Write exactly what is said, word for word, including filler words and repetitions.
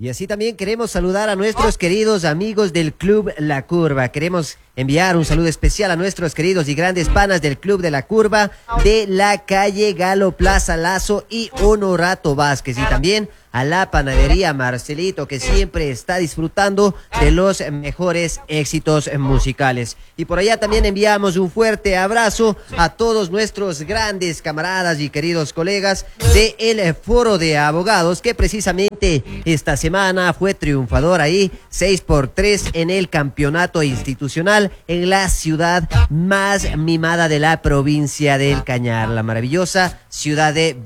Y así también queremos saludar a nuestros queridos amigos del Club La Curva. Queremos enviar un saludo especial a nuestros queridos y grandes panas del Club de La Curva de la calle Galo, Plaza Lazo y Honorato Vázquez. Y también a la panadería Marcelito, que siempre está disfrutando de los mejores éxitos musicales. Y por allá también enviamos un fuerte abrazo a todos nuestros grandes camaradas y queridos colegas del Foro de Abogados, que precisamente esta semana fue triunfador ahí, seis por tres en el campeonato institucional en la ciudad más mimada de la provincia del Cañar, la maravillosa ciudad de